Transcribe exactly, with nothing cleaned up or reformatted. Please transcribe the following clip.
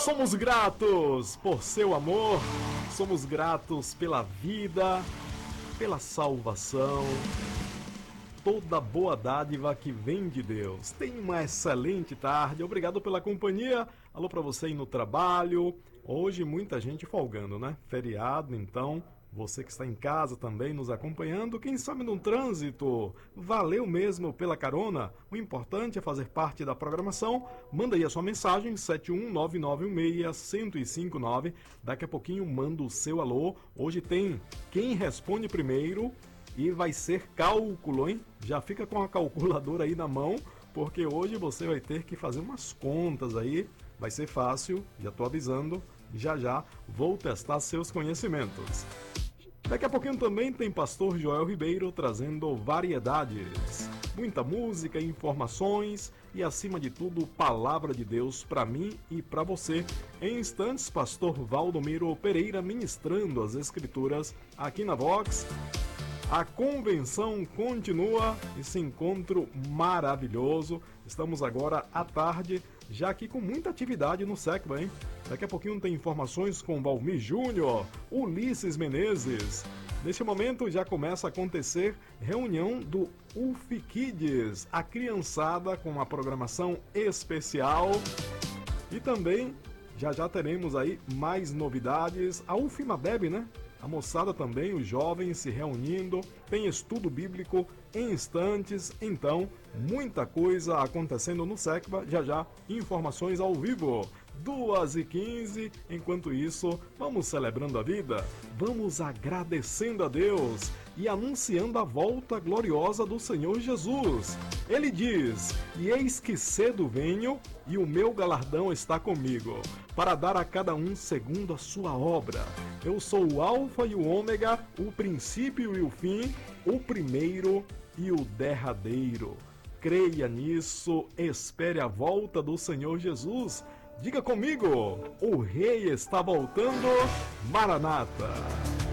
Somos gratos por seu amor, somos gratos pela vida, pela salvação, toda boa dádiva que vem de Deus. Tenha uma excelente tarde, obrigado pela companhia. Alô para você aí no trabalho. Hoje muita gente folgando, né? Feriado, então você que está em casa também nos acompanhando, quem sabe no trânsito, valeu mesmo pela carona. O importante é fazer parte da programação. Manda aí a sua mensagem, sete um nove nove um seis, um zero cinco nove. Daqui a pouquinho manda o seu alô. Hoje tem quem responde primeiro e vai ser cálculo, hein? Já fica com a calculadora aí na mão, porque hoje você vai ter que fazer umas contas aí. Vai ser fácil, já tô avisando. Já já vou testar seus conhecimentos. Daqui a pouquinho também tem Pastor Joel Ribeiro trazendo variedades. Muita música, informações e, acima de tudo, palavra de Deus para mim e para você. Em instantes, Pastor Valdomiro Pereira ministrando as Escrituras aqui na Vox. A convenção continua, esse encontro maravilhoso. Estamos agora à tarde, já aqui com muita atividade no SECBA, hein? Daqui a pouquinho tem informações com Valmir Júnior, Ulisses Menezes. Neste momento já começa a acontecer reunião do U F Kids, a criançada com uma programação especial. E também já já teremos aí mais novidades. A UFMADEB, né? A moçada também, os jovens se reunindo, tem estudo bíblico em instantes, então muita coisa acontecendo no SECBA, já já informações ao vivo, duas e quinze, enquanto isso vamos celebrando a vida, vamos agradecendo a Deus e anunciando a volta gloriosa do Senhor Jesus. Ele diz, e eis que cedo venho e o meu galardão está comigo, para dar a cada um segundo a sua obra. Eu sou o Alfa e o Ômega, o princípio e o fim, o primeiro e o derradeiro. Creia nisso, espere a volta do Senhor Jesus. Diga comigo, o Rei está voltando, Maranata!